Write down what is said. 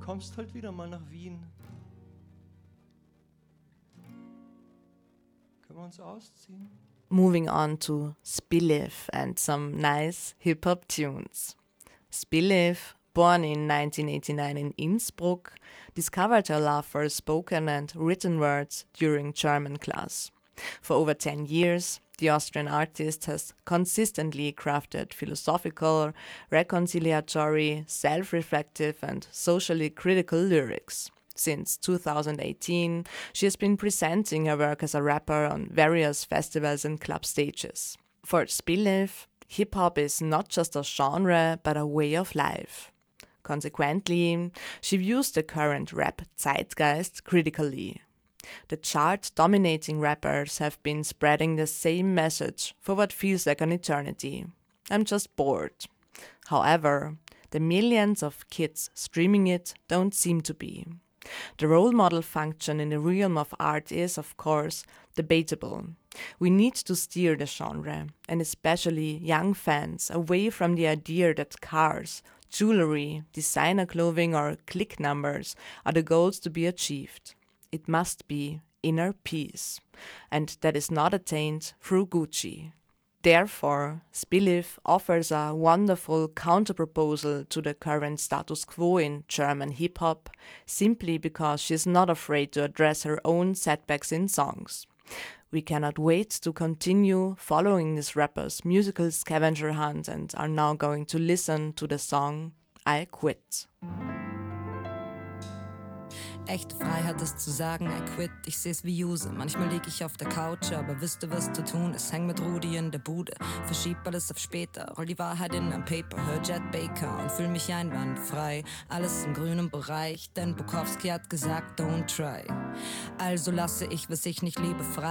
kommst halt wieder mal nach Wien. Können wir uns ausziehen? Moving on to Spillev and some nice hip-hop tunes. Spillev, born in 1989 in Innsbruck, discovered her love for spoken and written words during German class. For over 10 years, the Austrian artist has consistently crafted philosophical, reconciliatory, self-reflective and socially critical lyrics. Since 2018, she has been presenting her work as a rapper on various festivals and club stages. For Spillev, hip-hop is not just a genre, but a way of life. Consequently, she views the current rap zeitgeist critically. The chart-dominating rappers have been spreading the same message for what feels like an eternity. I'm just bored. However, the millions of kids streaming it don't seem to be. The role model function in the realm of art is, of course, debatable. We need to steer the genre, and especially young fans, away from the idea that cars, jewelry, designer clothing or click numbers are the goals to be achieved. It must be inner peace, and that is not attained through Gucci. Therefore, Spillev offers a wonderful counterproposal to the current status quo in German hip-hop, simply because she is not afraid to address her own setbacks in songs. We cannot wait to continue following this rapper's musical scavenger hunt and are now going to listen to the song I Quit. Echte Freiheit ist zu sagen, I quit, ich seh's wie Juse. Manchmal lieg ich auf der Couch, aber wüsste, was zu tun ist. Häng mit Rudi in der Bude, verschieb alles auf später. Roll die Wahrheit in ein Paper, hör Jet Baker und fühl mich einwandfrei. Alles im grünen Bereich, denn Bukowski hat gesagt, don't try. Also lasse ich, was ich nicht liebe, frei.